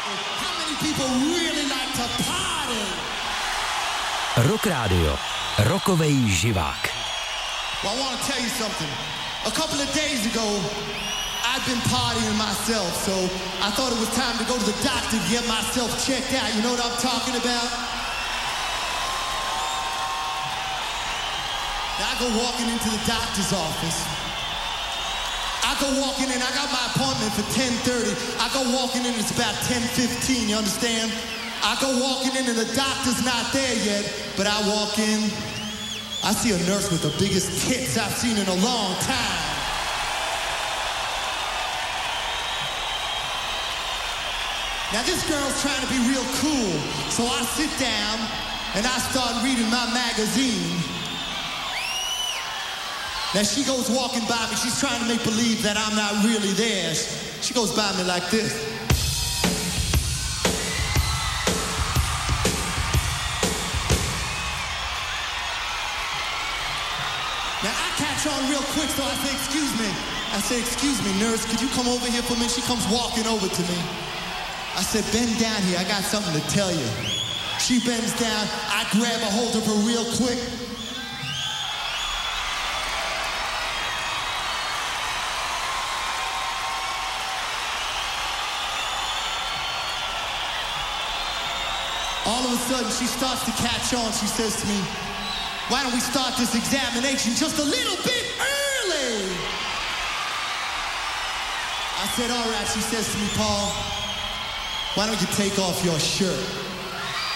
How many people really like to party? Rock Radio. Rokovej živák. Well, I want to tell you something. A couple of days ago, I've been partying myself, so I thought it was time to go to the doctor to get myself checked out. You know what I'm talking about? Now, I go walking into the doctor's office. I go walking in, I got my appointment for 10:30. I go walking in, it's about 10:15, you understand? I go walking in and the doctor's not there yet, but I walk in, I see a nurse with the biggest tits I've seen in a long time. Now this girl's trying to be real cool, so I sit down and I start reading my magazine. Now she goes walking by me, she's trying to make believe that I'm not really there. She goes by me like this. Now I catch on real quick, so I say, excuse me. I say, excuse me, nurse, could you come over here for me? She comes walking over to me. I said, bend down here, I got something to tell you. She bends down, I grab a hold of her real quick. All of a sudden, she starts to catch on. She says to me, why don't we start this examination just a little bit early? I said, all right. She says to me, Paul, why don't you take off your shirt?